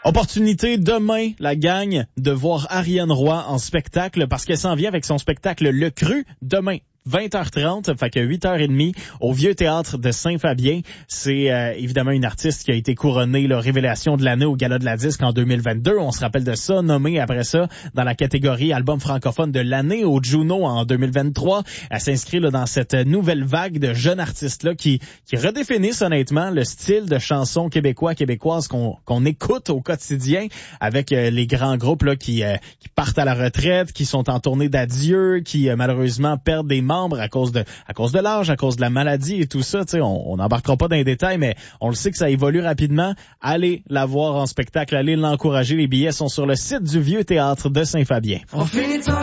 Opportunité demain, la gang, de voir Ariane Roy en spectacle parce qu'elle s'en vient avec son spectacle Le Cru demain. 20h30, fait que 8h30 au Vieux Théâtre de Saint-Fabien. C'est évidemment une artiste qui a été couronnée la révélation de l'année au Gala de la Disque en 2022. On se rappelle de ça, nommée après ça dans la catégorie album francophone de l'année au Juno en 2023. Elle s'inscrit là, dans cette nouvelle vague de jeunes artistes-là qui redéfinissent honnêtement le style de chanson québécoises qu'on écoute au quotidien avec les grands groupes là qui partent à la retraite, qui sont en tournée d'adieu, qui malheureusement perdent des membres à cause de l'âge, à cause de la maladie et tout ça. Tu sais, on n'embarquera pas dans les détails, mais on le sait que ça évolue rapidement. Allez la voir en spectacle, allez l'encourager. Les billets sont sur le site du Vieux Théâtre de Saint-Fabien.